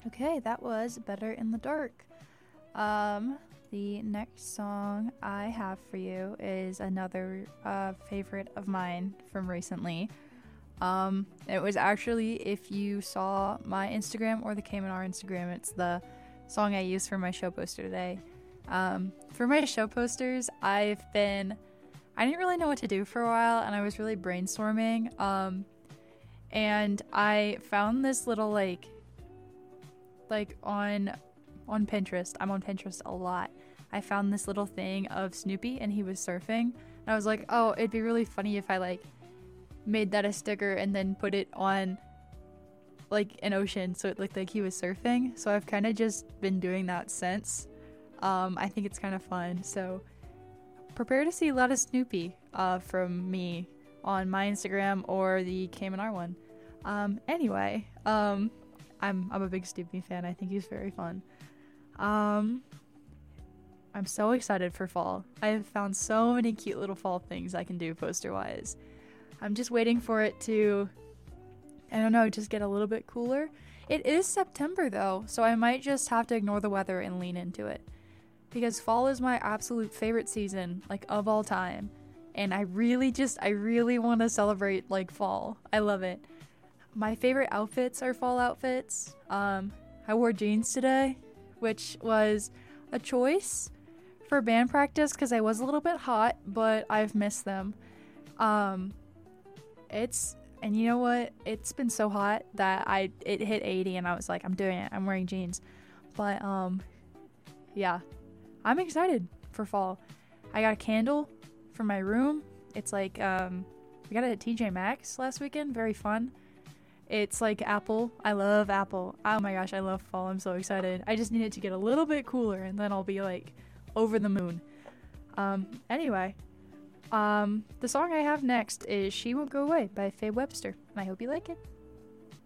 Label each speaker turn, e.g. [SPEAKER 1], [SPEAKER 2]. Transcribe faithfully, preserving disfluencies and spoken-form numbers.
[SPEAKER 1] Okay, that was Better in the Dark. Um, the next song I have for you is another uh, favorite of mine from recently. Um, it was actually, if you saw my Instagram or the Cayman R Instagram, it's the song I used for my show poster today. Um, for my show posters, I've been, I didn't really know what to do for a while, and I was really brainstorming. Um, and I found this little like, like on, on Pinterest. I'm on Pinterest a lot. I found this little thing of Snoopy, and he was surfing. And I was like, oh, it'd be really funny if I like made that a sticker and then put it on like an ocean so it looked like he was surfing. So I've kind of just been doing that since. Um, I think it's kind of fun. So prepare to see a lot of Snoopy uh, from me on my Instagram or the Cayman R one. Um, anyway, um, I'm I'm a big Snoopy fan. I think he's very fun. Um, I'm so excited for fall. I have found so many cute little fall things I can do poster-wise. I'm just waiting for it to, I don't know, just get a little bit cooler. It is September though, so I might just have to ignore the weather and lean into it. Because fall is my absolute favorite season, like, of all time. And I really just, I really want to celebrate, like, fall. I love it. My favorite outfits are fall outfits. Um, I wore jeans today, which was a choice for band practice because I was a little bit hot, but I've missed them. Um, it's, and you know what? It's been so hot that I, it hit eighty and I was like, I'm doing it. I'm wearing jeans. But, um, yeah, I'm excited for fall. I got a candle for my room. It's like, um, we got it at T J Maxx last weekend. Very fun. It's like apple. I love apple. Oh my gosh, I love fall. I'm so excited. I just need it to get a little bit cooler and then I'll be like over the moon. Um, anyway, um, the song I have next is She Won't Go Away by Faye Webster. And I hope you like it.